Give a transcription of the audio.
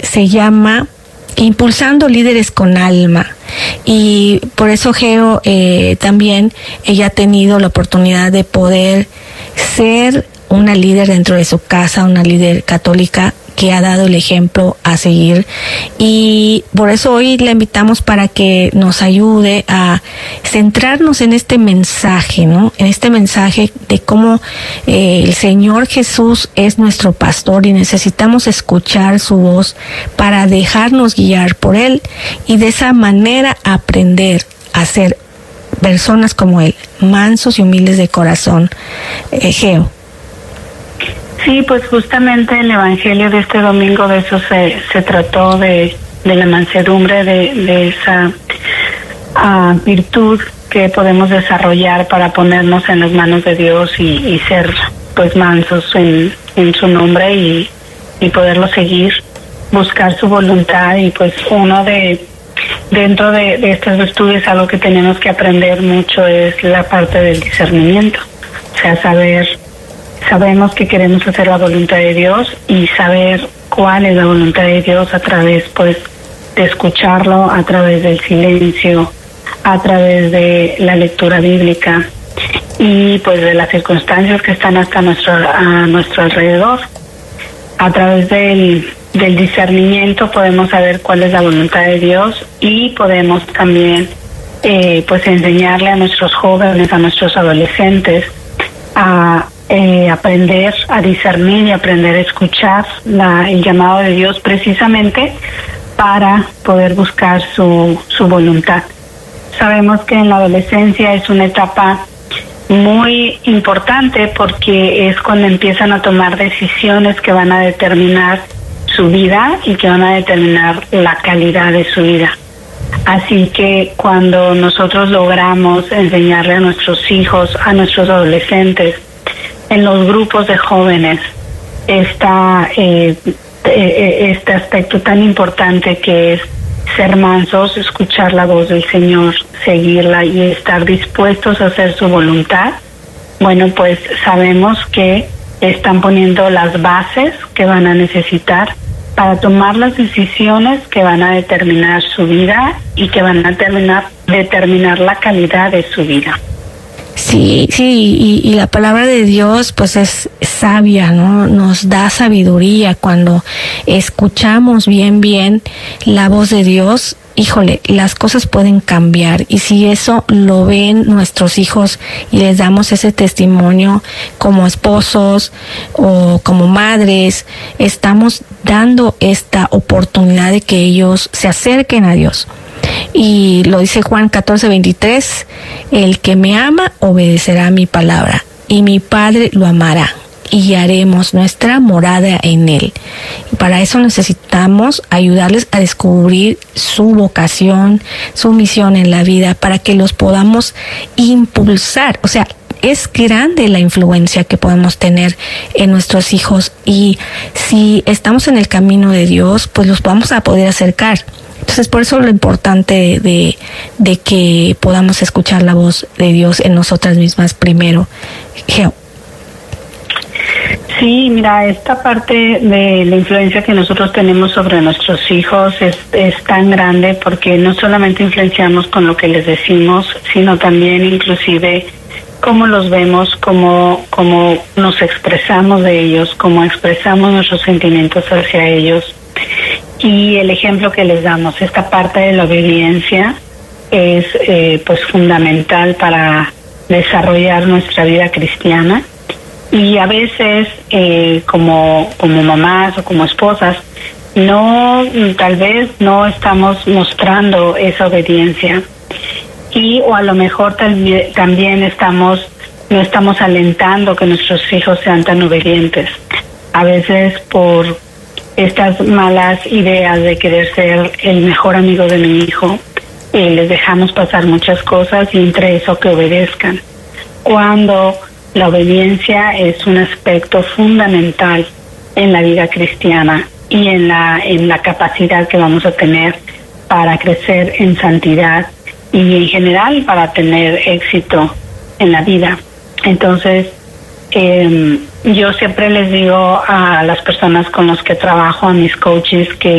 se llama Impulsando Líderes con Alma. Y por eso Geo también ella ha tenido la oportunidad de poder ser una líder dentro de su casa, una líder católica que ha dado el ejemplo a seguir, y por eso hoy la invitamos para que nos ayude a centrarnos en este mensaje, ¿no? En este mensaje de cómo el Señor Jesús es nuestro pastor y necesitamos escuchar su voz para dejarnos guiar por Él y de esa manera aprender a ser personas como Él, mansos y humildes de corazón. Geo. Sí, pues justamente el evangelio de este domingo de eso se trató, de la mansedumbre, de esa virtud que podemos desarrollar para ponernos en las manos de Dios y ser pues mansos en su nombre y poderlo seguir, buscar su voluntad. Y pues dentro de estas virtudes algo que tenemos que aprender mucho es la parte del discernimiento, o sea, sabemos que queremos hacer la voluntad de Dios y saber cuál es la voluntad de Dios a través, pues, de escucharlo, a través del silencio, a través de la lectura bíblica y, pues, de las circunstancias que están a nuestro alrededor. A través del discernimiento podemos saber cuál es la voluntad de Dios y podemos también, pues, enseñarle a nuestros jóvenes, a nuestros adolescentes a aprender a discernir y aprender a escuchar el llamado de Dios precisamente para poder buscar su voluntad. Sabemos que en la adolescencia es una etapa muy importante porque es cuando empiezan a tomar decisiones que van a determinar su vida y que van a determinar la calidad de su vida. Así que cuando nosotros logramos enseñarle a nuestros hijos, a nuestros adolescentes, en los grupos de jóvenes, este aspecto tan importante que es ser mansos, escuchar la voz del Señor, seguirla y estar dispuestos a hacer su voluntad, bueno, pues sabemos que están poniendo las bases que van a necesitar para tomar las decisiones que van a determinar su vida y que van a determinar la calidad de su vida. Sí, y la palabra de Dios pues es sabia, ¿no? Nos da sabiduría cuando escuchamos bien la voz de Dios. Híjole, las cosas pueden cambiar, y si eso lo ven nuestros hijos y les damos ese testimonio como esposos o como madres, estamos dando esta oportunidad de que ellos se acerquen a Dios. Y lo dice Juan 14:23, el que me ama obedecerá mi palabra, y mi Padre lo amará, y haremos nuestra morada en él. Y para eso necesitamos ayudarles a descubrir su vocación, su misión en la vida, para que los podamos impulsar. O sea, es grande la influencia que podemos tener en nuestros hijos, y si estamos en el camino de Dios, pues los vamos a poder acercar. Entonces, por eso lo importante de que podamos escuchar la voz de Dios en nosotras mismas primero. Geo. Sí, mira, esta parte de la influencia que nosotros tenemos sobre nuestros hijos es tan grande, porque no solamente influenciamos con lo que les decimos, sino también inclusive cómo los vemos, cómo nos expresamos de ellos, cómo expresamos nuestros sentimientos hacia ellos. Y el ejemplo que les damos, esta parte de la obediencia es pues fundamental para desarrollar nuestra vida cristiana. Y a veces como mamás o como esposas tal vez no estamos mostrando esa obediencia, o a lo mejor también no estamos alentando que nuestros hijos sean tan obedientes. A veces por estas malas ideas de querer ser el mejor amigo de mi hijo, les dejamos pasar muchas cosas, y entre eso que obedezcan, cuando la obediencia es un aspecto fundamental en la vida cristiana y en la capacidad que vamos a tener para crecer en santidad y en general para tener éxito en la vida. Entonces, yo siempre les digo a las personas con las que trabajo, a mis coaches, que